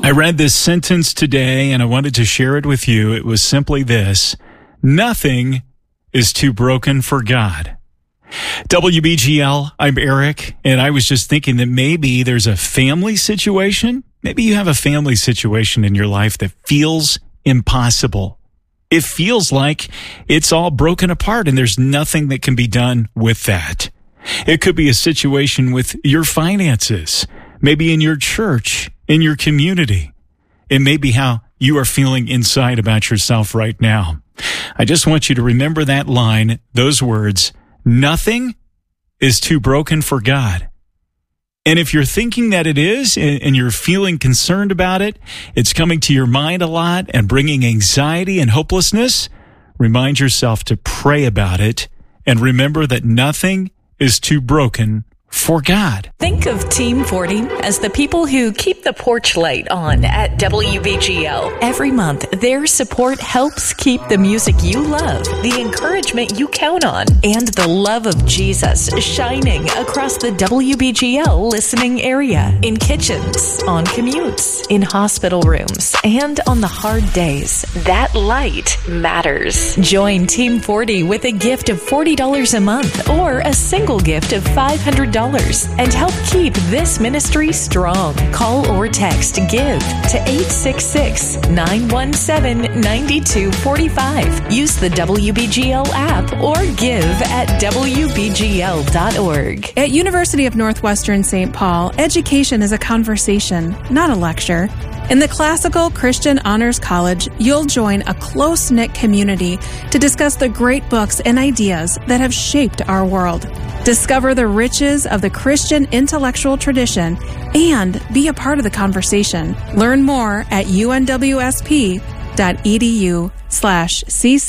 I read this sentence today and I wanted to share it with you. It was simply this: nothing is too broken for God. WBGL, I'm Eric, and I was just thinking that maybe there's a family situation. Maybe you have a family situation in your life that feels impossible. It feels like it's all broken apart and there's nothing that can be done with that. It could be a situation with your finances, maybe in your church, in your community. It may be how you are feeling inside about yourself right now. I just want you to remember that line, those words: nothing is too broken for God. And if you're thinking that it is, and you're feeling concerned about it, it's coming to your mind a lot and bringing anxiety and hopelessness, remind yourself to pray about it and remember that nothing is too broken for God. Think of Team 40 as the people who keep the porch light on at WBGL. Every month, their support helps keep the music you love, the encouragement you count on, and the love of Jesus shining across the WBGL listening area, in kitchens, on commutes, in hospital rooms, and on the hard days. That light matters. Join Team 40 with a gift of $40 a month or a single gift of $500 and help keep this ministry strong. Call or text GIVE to 866-917-9245. Use the WBGL app or give at WBGL.org. At University of Northwestern St. Paul, education is a conversation, not a lecture. In the Classical Christian Honors College, you'll join a close-knit community to discuss the great books and ideas that have shaped our world. Discover the riches of the Christian intellectual tradition and be a part of the conversation. Learn more at unwsp.edu/cc.